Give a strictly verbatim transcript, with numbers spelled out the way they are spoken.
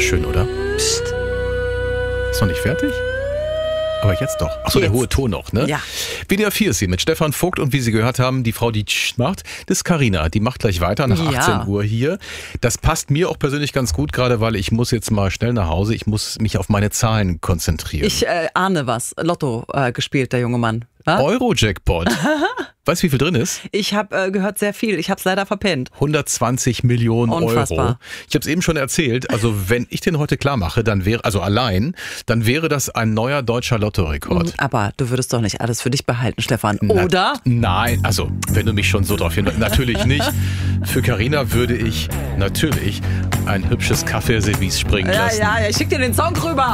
Schön, oder? Psst. Ist noch nicht fertig? Aber jetzt doch. Achso, der Jetzt. hohe Ton noch, ne? Ja. W D R vier ist hier mit Stefan Vogt und wie Sie gehört haben, die Frau, die Tsch macht, das ist Carina. Die macht gleich weiter nach Ja. achtzehn Uhr hier. Das passt mir auch persönlich ganz gut, gerade weil ich muss jetzt mal schnell nach Hause. Ich muss mich auf meine Zahlen konzentrieren. Ich äh, ahne was. Lotto äh, gespielt, der junge Mann. Ha? Euro-Jackpot. Weißt du, wie viel drin ist? Ich habe äh, gehört sehr viel. Ich habe es leider verpennt. hundertzwanzig Millionen Unfassbar. Euro. Ich habe es eben schon erzählt. Also wenn ich den heute klar mache, dann wäre, also allein, dann wäre das ein neuer deutscher Lottorekord. Aber du würdest doch nicht alles für dich behalten, Stefan. Oder? Na, nein, also wenn du mich schon so drauf hinweist, natürlich nicht. Für Carina würde ich natürlich ein hübsches Kaffeeservice springen Ja, lassen. ja, ja. Ich schick dir den Song rüber.